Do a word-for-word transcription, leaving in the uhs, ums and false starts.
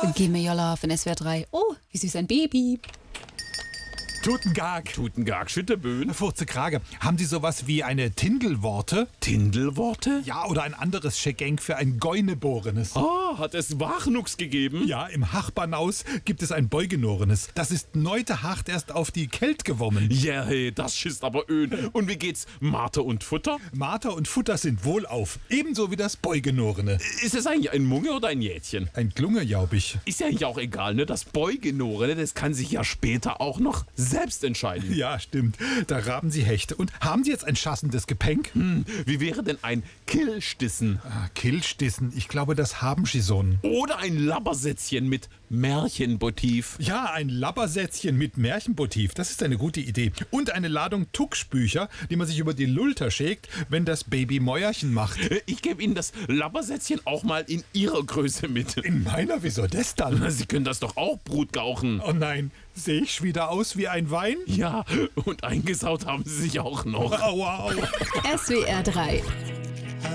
Gimme von S W R drei. Oh, wie süß ein Baby. Tutengag. Tutengag, Schütteböen. Furze Krage. Haben Sie sowas wie eine Tindelworte? Tindelworte? Ja, oder ein anderes Geschenk für ein Geuneborenes? Ah, hat es Wachnux gegeben? Ja, im Hachbanaus gibt es ein Beugenorenes. Das ist neute Hacht erst auf die Kält gewommen. Ja, hey, das schießt aber öd. Und wie geht's Mate und Futter? Mate und Futter sind wohlauf. Ebenso wie das Beugenorene. Ist es eigentlich ein Munge oder ein Jätchen? Ein Glunge, glaub ich. Ist ja eigentlich auch egal, ne? Das Beugenorene, das kann sich ja später auch noch selbst entscheiden. Ja, stimmt. Da raben Sie Hechte. Und haben Sie jetzt ein schassendes Gepäck? Hm, wie wäre denn ein Killstissen? Ah, Killstissen. Ich glaube, das haben Sie so. Oder ein Labbersätzchen mit Märchenmotiv. Ja, ein Labbersätzchen mit Märchenmotiv. Das ist eine gute Idee. Und eine Ladung Tuckspücher, die man sich über die Lulter schlägt, wenn das Baby Mäuerchen macht. Ich gebe Ihnen das Labbersätzchen auch mal in Ihrer Größe mit. In meiner? Wieso das dann? Sie können das doch auch brutgauchen. Oh nein, sehe ich wieder aus wie ein Wein? Ja, und eingesaut haben Sie sich auch noch. Au, au. S W R drei.